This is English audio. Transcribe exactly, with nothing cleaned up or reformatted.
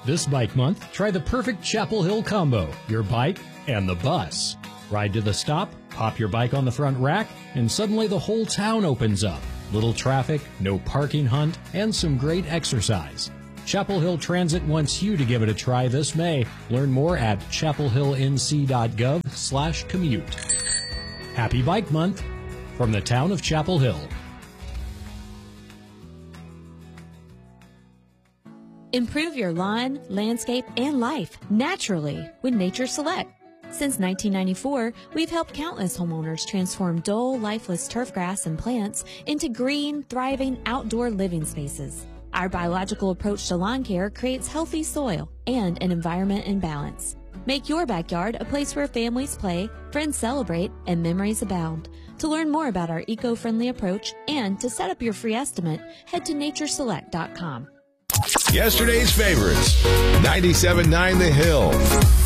This bike month, try the perfect Chapel Hill combo, your bike and the bus. Ride to the stop, pop your bike on the front rack, and suddenly the whole town opens up. Little traffic, no parking hunt, and some great exercise. Chapel Hill Transit wants you to give it a try this May. Learn more at chapel hill n c dot gov slash commute. Happy Bike Month from the town of Chapel Hill. Improve your lawn, landscape, and life naturally with Nature Select. Since nineteen ninety-four, we've helped countless homeowners transform dull, lifeless turf grass and plants into green, thriving outdoor living spaces. Our biological approach to lawn care creates healthy soil and an environment in balance. Make your backyard a place where families play, friends celebrate, and memories abound. To learn more about our eco-friendly approach and to set up your free estimate, head to nature select dot com. Yesterday's favorites, ninety-seven point nine The Hill.